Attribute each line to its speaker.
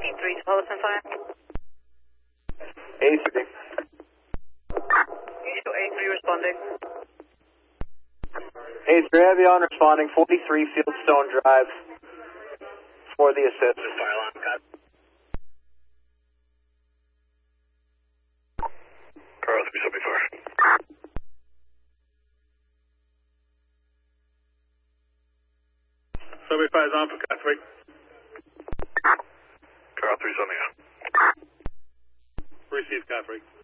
Speaker 1: A3 to Hollis and Fire.
Speaker 2: A3.
Speaker 1: A3 responding.
Speaker 2: A3, Avion responding, 43 Fieldstone Drive for the assist.
Speaker 3: Fire alarm, cut. Carl 374. 75 is on for cut 3. Carl 3 something on. Receive cut 3.